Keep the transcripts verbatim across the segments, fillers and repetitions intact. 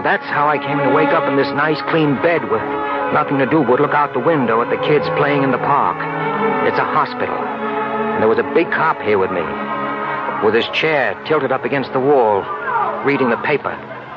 that's how I came to wake up in this nice, clean bed with nothing to do but look out the window at the kids playing in the park. It's a hospital. And there was a big cop here with me, with his chair tilted up against the wall, reading the paper.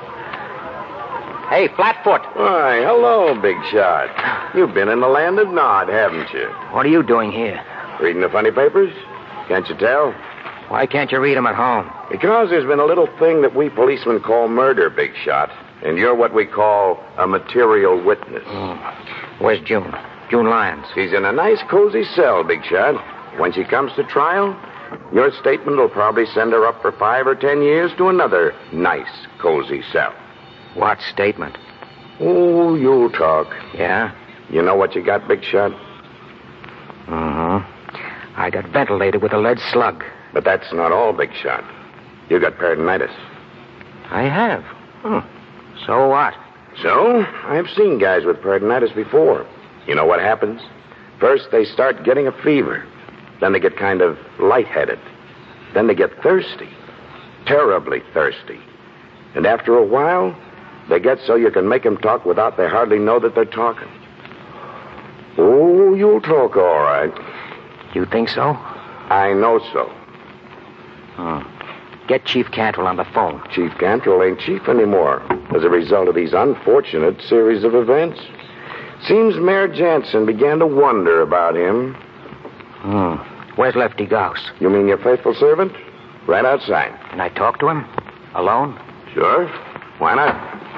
Hey, Flatfoot. Why, hello, Big Shot. You've been in the land of Nod, haven't you? What are you doing here? Reading the funny papers? Can't you tell? Why can't you read them at home? Because there's been a little thing that we policemen call murder, Big Shot. And you're what we call a material witness. Mm. Where's June? June Lyons. She's in a nice, cozy cell, Big Shot. When she comes to trial, your statement will probably send her up for five or ten years to another nice, cozy cell. What statement? Oh, you'll talk. Yeah? You know what you got, Big Shot? Mm-hmm. I got ventilated with a lead slug. But that's not all, Big Shot. You got peritonitis. I have? Hmm. So what? So, I've seen guys with peritonitis before. You know what happens? First, they start getting a fever. Then they get kind of lightheaded. Then they get thirsty. Terribly thirsty. And after a while, they get so you can make them talk without they hardly know that they're talking. Oh, you'll talk all right. You think so? I know so. Hmm. Get Chief Cantrell on the phone. Chief Cantrell ain't chief anymore as a result of these unfortunate series of events. Seems Mayor Jansen began to wonder about him. Hmm. Where's Lefty Gauss? You mean your faithful servant? Right outside. Can I talk to him? Alone? Sure. Why not?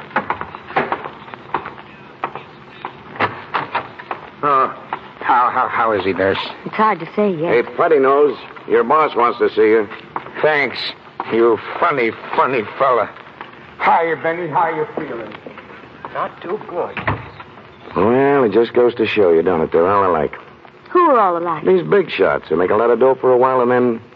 Oh, how, how, how is he, nurse? It's hard to say yet. Hey, Putty Nose, your boss wants to see you. Thanks, you funny, funny fella. Hiya, Benny. How you feeling? Not too good. Well, it just goes to show you, don't it? They're all alike. Who are all alike? These big shots who make a lot of dough for a while and then